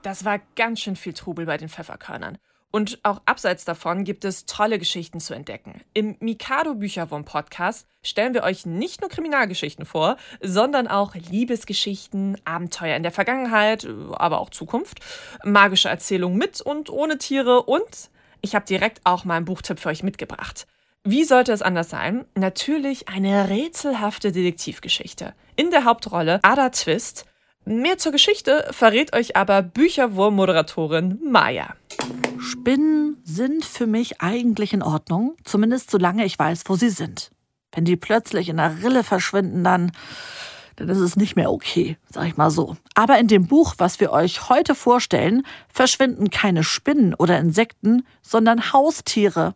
Das war ganz schön viel Trubel bei den Pfefferkörnern. Und auch abseits davon gibt es tolle Geschichten zu entdecken. Im Mikado-Bücherwurm-Podcast stellen wir euch nicht nur Kriminalgeschichten vor, sondern auch Liebesgeschichten, Abenteuer in der Vergangenheit, aber auch Zukunft, magische Erzählungen mit und ohne Tiere und ich habe direkt auch mal einen Buchtipp für euch mitgebracht. Wie sollte es anders sein? Natürlich eine rätselhafte Detektivgeschichte. In der Hauptrolle Ada Twist. Mehr zur Geschichte verrät euch aber Bücherwurm-Moderatorin Maja. Spinnen sind für mich eigentlich in Ordnung, zumindest solange ich weiß, wo sie sind. Wenn die plötzlich in der Rille verschwinden, dann ist es nicht mehr okay, sag ich mal so. Aber in dem Buch, was wir euch heute vorstellen, verschwinden keine Spinnen oder Insekten, sondern Haustiere.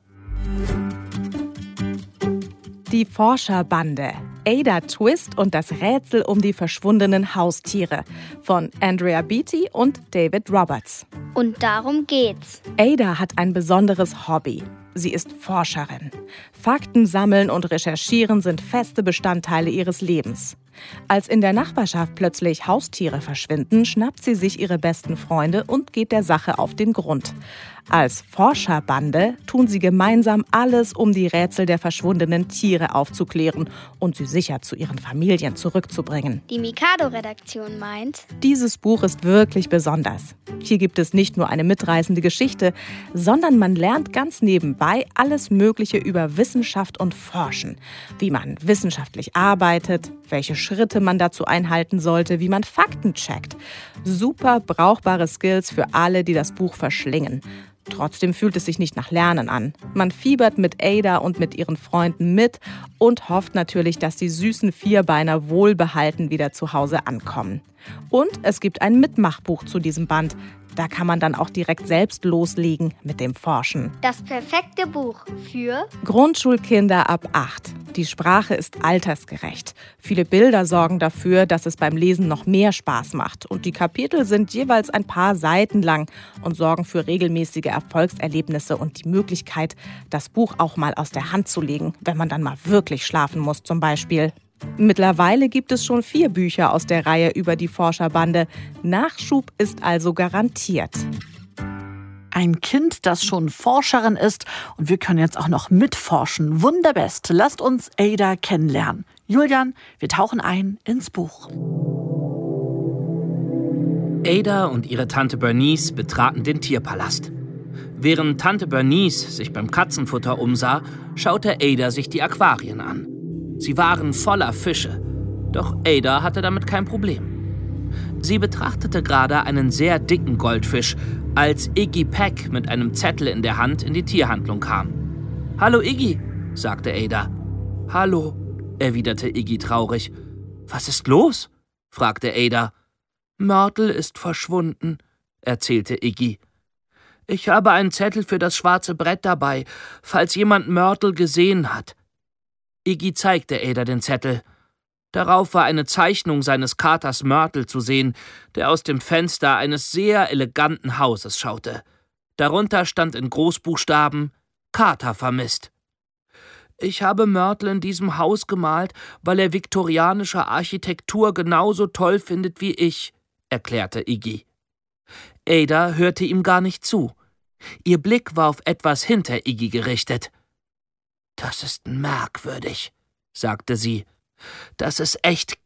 Die Forscherbande. Ada Twist und das Rätsel um die verschwundenen Haustiere von Andrea Beatty und David Roberts. Und darum geht's. Ada hat ein besonderes Hobby. Sie ist Forscherin. Fakten sammeln und recherchieren sind feste Bestandteile ihres Lebens. Als in der Nachbarschaft plötzlich Haustiere verschwinden, schnappt sie sich ihre besten Freunde und geht der Sache auf den Grund. Als Forscherbande tun sie gemeinsam alles, um die Rätsel der verschwundenen Tiere aufzuklären und sie sicher zu ihren Familien zurückzubringen. Die Mikado-Redaktion meint, dieses Buch ist wirklich besonders. Hier gibt es nicht nur eine mitreißende Geschichte, sondern man lernt ganz nebenbei alles Mögliche über Wissenschaft und Forschen. Wie man wissenschaftlich arbeitet, welche Schritte man dazu einhalten sollte, wie man Fakten checkt. Super brauchbare Skills für alle, die das Buch verschlingen. Trotzdem fühlt es sich nicht nach Lernen an. Man fiebert mit Ada und mit ihren Freunden mit und hofft natürlich, dass die süßen Vierbeiner wohlbehalten wieder zu Hause ankommen. Und es gibt ein Mitmachbuch zu diesem Band. Da kann man dann auch direkt selbst loslegen mit dem Forschen. Das perfekte Buch für Grundschulkinder ab 8. Die Sprache ist altersgerecht. Viele Bilder sorgen dafür, dass es beim Lesen noch mehr Spaß macht. Und die Kapitel sind jeweils ein paar Seiten lang und sorgen für regelmäßige Erfolgserlebnisse und die Möglichkeit, das Buch auch mal aus der Hand zu legen, wenn man dann mal wirklich schlafen muss zum Beispiel. Mittlerweile gibt es schon 4 Bücher aus der Reihe über die Forscherbande. Nachschub ist also garantiert. Ein Kind, das schon Forscherin ist und wir können jetzt auch noch mitforschen. Wunderbest. Lasst uns Ada kennenlernen. Julian, wir tauchen ein ins Buch. Ada und ihre Tante Bernice betraten den Tierpalast. Während Tante Bernice sich beim Katzenfutter umsah, schaute Ada sich die Aquarien an. Sie waren voller Fische, doch Ada hatte damit kein Problem. Sie betrachtete gerade einen sehr dicken Goldfisch, als Iggy Peck mit einem Zettel in der Hand in die Tierhandlung kam. »Hallo Iggy«, sagte Ada. »Hallo«, erwiderte Iggy traurig. »Was ist los?«, fragte Ada. »Mörtel ist verschwunden«, erzählte Iggy. »Ich habe einen Zettel für das schwarze Brett dabei, falls jemand Mörtel gesehen hat.« Iggy zeigte Ada den Zettel. Darauf war eine Zeichnung seines Katers Mörtel zu sehen, der aus dem Fenster eines sehr eleganten Hauses schaute. Darunter stand in Großbuchstaben »Kater vermisst«. »Ich habe Mörtel in diesem Haus gemalt, weil er viktorianische Architektur genauso toll findet wie ich«, erklärte Iggy. Ada hörte ihm gar nicht zu. Ihr Blick war auf etwas hinter Iggy gerichtet. »Das ist merkwürdig«, sagte sie. »Das ist echt